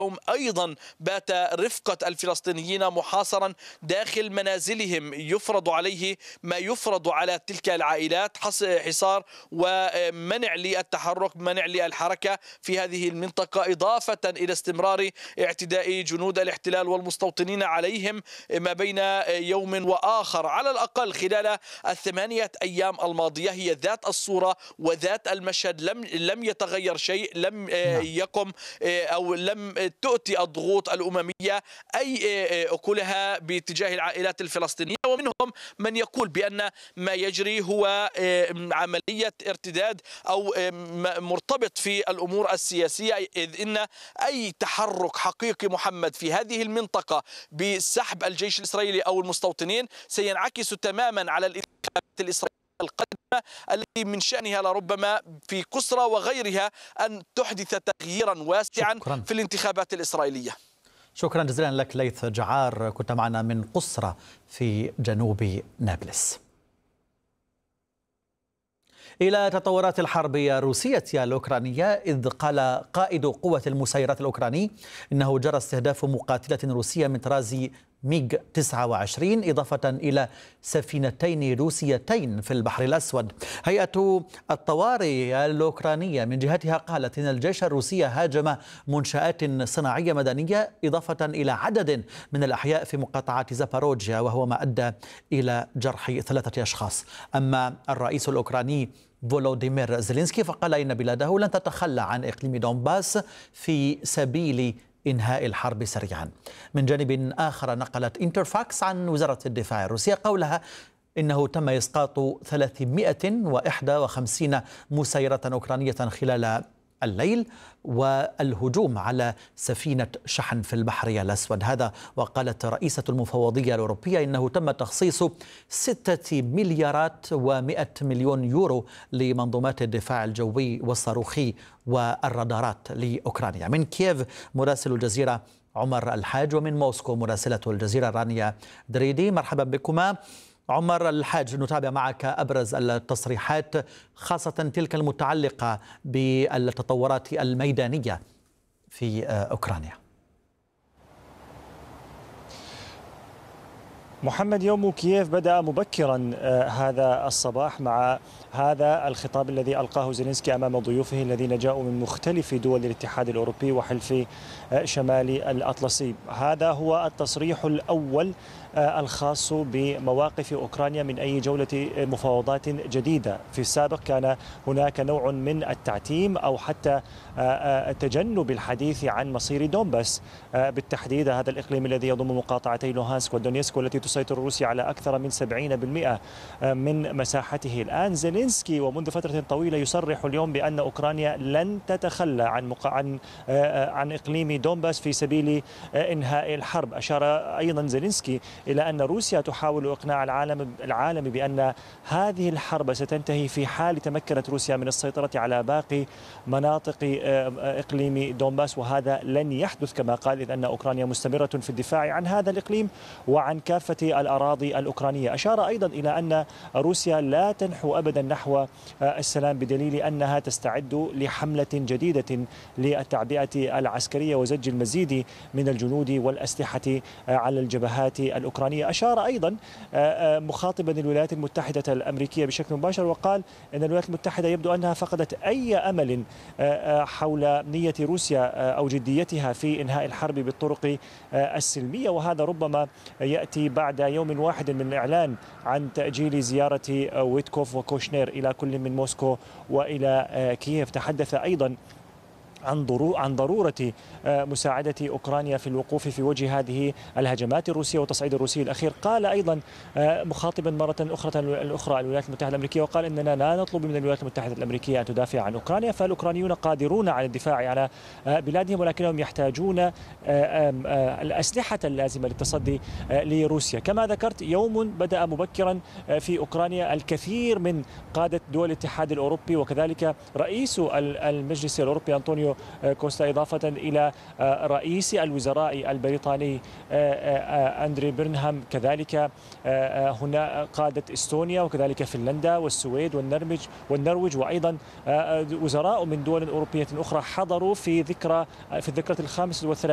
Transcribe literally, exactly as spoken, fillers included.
اليوم أيضا بات رفقة الفلسطينيين محاصرا داخل منازلهم، يفرض عليه ما يفرض على تلك العائلات، حصار ومنع للتحرك، منع للحركة في هذه المنطقة، إضافة إلى استمرار اعتداء جنود الاحتلال والمستوطنين عليهم ما بين يوم وآخر. على الأقل خلال الثمانية أيام الماضية هي ذات الصورة وذات المشهد، لم لم يتغير شيء، لم يقم أو لم تؤتي الضغوط الأممية أي أكلها باتجاه العائلات الفلسطينية. ومنهم من يقول بأن ما يجري هو عملية ارتداد أو مرتبط في الأمور السياسية، إذ إن أي تحرك حقيقي محمد في هذه المنطقة بسحب الجيش الإسرائيلي أو المستوطنين سينعكس تماما على الانتخابات الإسرائيلية القادمة التي من شأنها لربما في قسرى وغيرها أن تحدث تغييرا واسعا شكرا. في الانتخابات الإسرائيلية. شكرا جزيلا لك ليث جعار، كنت معنا من قسرى في جنوب نابلس. إلى تطورات الحرب الروسية الأوكرانية، إذ قال قائد قوة المسيرات الأوكراني إنه جرى استهداف مقاتلة روسية من طراز ميغ تسعة وعشرين إضافة إلى سفينتين روسيتين في البحر الأسود. هيئة الطوارئ الأوكرانية من جهتها قالت إن الجيش الروسي هاجم منشآت صناعية مدنية إضافة إلى عدد من الأحياء في مقاطعة زاباروجيا، وهو ما أدى إلى جرح ثلاثة أشخاص. أما الرئيس الأوكراني فولوديمير زيلينسكي فقال إن بلاده لن تتخلى عن إقليم دونباس في سبيل إنهاء الحرب سريعا. من جانب آخر نقلت انترفاكس عن وزارة الدفاع الروسية قولها إنه تم إسقاط ثلاثمائة وواحد وخمسين مسيرة أوكرانية خلال الليل والهجوم على سفينة شحن في البحر الأسود. هذا وقالت رئيسة المفوضية الأوروبية إنه تم تخصيص ستة مليارات ومئة مليون يورو لمنظومات الدفاع الجوي والصاروخي والرادارات لأوكرانيا. من كييف مراسل الجزيرة عمر الحاج، ومن موسكو مراسلة الجزيرة رانيا دريدي. مرحبا بكما. عمر الحاج، نتابع معك أبرز التصريحات خاصة تلك المتعلقة بالتطورات الميدانية في أوكرانيا. محمد، يوم كييف بدأ مبكرا هذا الصباح مع هذا الخطاب الذي ألقاه زيلينسكي أمام ضيوفه الذين جاءوا من مختلف دول الاتحاد الأوروبي وحلف شمال الأطلسي. هذا هو التصريح الأول الخاص بمواقف أوكرانيا من أي جولة مفاوضات جديدة. في السابق كان هناك نوع من التعتيم أو حتى تجنب الحديث عن مصير دونباس بالتحديد، هذا الإقليم الذي يضم مقاطعتي لوهانسك ودونيسك والتي تسيطر روسيا على أكثر من سبعين بالمئة من مساحته. الآن زيلينسكي ومنذ فترة طويلة يصرح اليوم بأن أوكرانيا لن تتخلى عن مق... عن عن إقليم دونباس في سبيل إنهاء الحرب. أشار أيضا زيلينسكي إلى أن روسيا تحاول إقناع العالم العالم بأن هذه الحرب ستنتهي في حال تمكنت روسيا من السيطرة على باقي مناطق إقليم دونباس، وهذا لن يحدث كما قال، إذ أن أوكرانيا مستمرة في الدفاع عن هذا الإقليم وعن كافة الأراضي الأوكرانية. أشار أيضا إلى أن روسيا لا تنحو أبدا نحو السلام بدليل أنها تستعد لحملة جديدة للتعبئة العسكرية وزج المزيد من الجنود والأسلحة على الجبهات الأوكرانية. أشار أيضا مخاطبا الولايات المتحدة الأمريكية بشكل مباشر وقال أن الولايات المتحدة يبدو أنها فقدت أي أمل حول نية روسيا أو جديتها في إنهاء الحرب بالطرق السلمية، وهذا ربما يأتي بعد يوم واحد من الإعلان عن تأجيل زيارة ويتكوف وكوشنير إلى كل من موسكو وإلى كييف. تحدث أيضا عن عن ضرورة مساعدة أوكرانيا في الوقوف في وجه هذه الهجمات الروسية والتصعيد الروسي الأخير. قال أيضا مخاطبا مرة أخرى الأخرى الولايات المتحدة الأمريكية وقال إننا لا نطلب من الولايات المتحدة الأمريكية أن تدافع عن أوكرانيا، فالأوكرانيون قادرون على الدفاع على بلادهم ولكنهم يحتاجون الأسلحة اللازمة للتصدي لروسيا. كما ذكرت، يوم بدأ مبكرا في أوكرانيا. الكثير من قادة دول الاتحاد الأوروبي وكذلك رئيس المجلس الأوروبي أنطونيو كوستا، إضافة إلى رئيس الوزراء البريطاني أندري بيرنهام، كذلك هنا قادة إستونيا وكذلك فنلندا والسويد والنرويج والنرويج وأيضا وزراء من دول أوروبية أخرى حضروا في ذكرى في الذكرى الخامسة والثلاثين